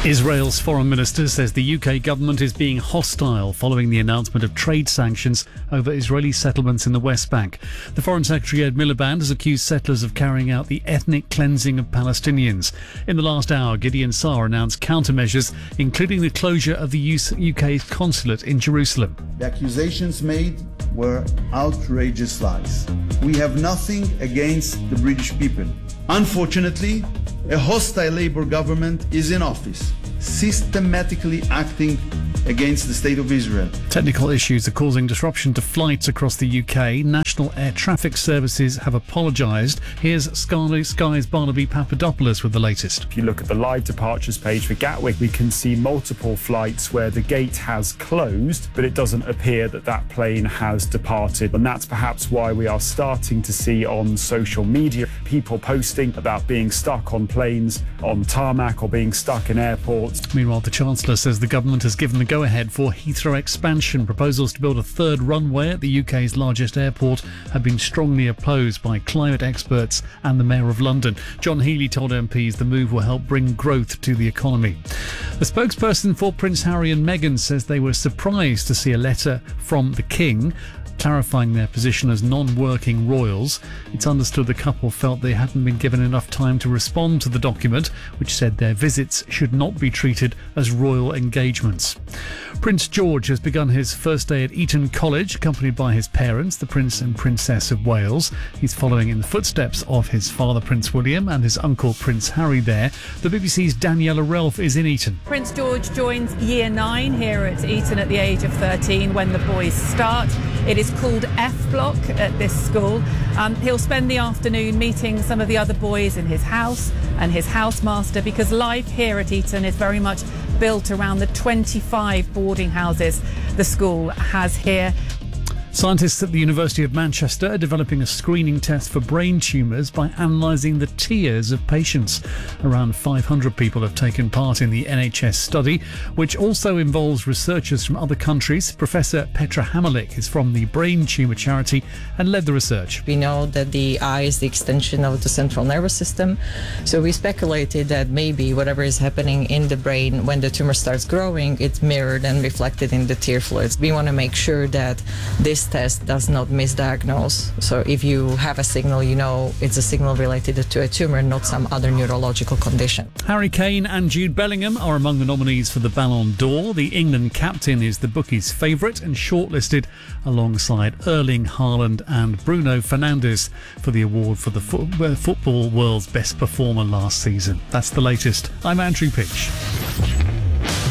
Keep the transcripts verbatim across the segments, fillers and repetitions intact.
Israel's foreign minister says the U K government is being hostile following the announcement of trade sanctions over Israeli settlements in the West Bank. The Foreign Secretary Ed Miliband has accused settlers of carrying out the ethnic cleansing of Palestinians. In the last hour, Gideon Saar announced countermeasures, including the closure of the U K's consulate in Jerusalem. The accusations made were outrageous lies. We have nothing against the British people. Unfortunately, a hostile Labour government is in office, systematically acting against the State of Israel. Technical issues are causing disruption to flights across the U K. National air traffic services have apologised. Here's Sky, Sky's Barnaby Papadopoulos with the latest. If you look at the live departures page for Gatwick, we can see multiple flights where the gate has closed, but it doesn't appear that that plane has departed. And that's perhaps why we are starting to see on social media people posting about being stuck on planes, on tarmac, or being stuck in airports. Meanwhile, the Chancellor says the government has given the go-ahead for Heathrow expansion. Proposals to build a third runway at the U K's largest airport have been strongly opposed by climate experts and the Mayor of London. John Healey told M Ps the move will help bring growth to the economy. The spokesperson for Prince Harry and Meghan says they were surprised to see a letter from the King clarifying their position as non-working royals. It's understood the couple felt they hadn't been given enough time to respond to the document, which said their visits should not be treated as royal engagements. Prince George has begun his first day at Eton College, accompanied by his parents, the Prince and Princess of Wales. He's following in the footsteps of his father, Prince William, and his uncle, Prince Harry there. The B B C's Daniela Relf is in Eton. Prince George joins year nine here at Eton at the age of thirteen when the boys start. It is called F Block at this school. Um, he'll spend the afternoon meeting some of the other boys in his house and his housemaster, because life here at Eton is very much built around the twenty-five boarding houses the school has here. Scientists at the University of Manchester are developing a screening test for brain tumours by analysing the tears of patients. Around five hundred people have taken part in the N H S study, which also involves researchers from other countries. Professor Petra Hammerlich is from the Brain Tumour Charity and led the research. We know that the eye is the extension of the central nervous system, so we speculated that maybe whatever is happening in the brain when the tumour starts growing, it's mirrored and reflected in the tear fluids. We want to make sure that this test does not misdiagnose. So if you have a signal, you know it's a signal related to a tumour, not some other neurological condition. Harry Kane and Jude Bellingham are among the nominees for the Ballon d'Or. The England captain is the bookies' favourite and shortlisted alongside Erling Haaland and Bruno Fernandes for the award for the fo- uh, football world's best performer last season. That's the latest. I'm Andrew Pitch.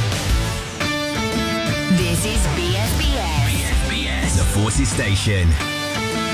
This is B S B S, B S B S, the Forces Station.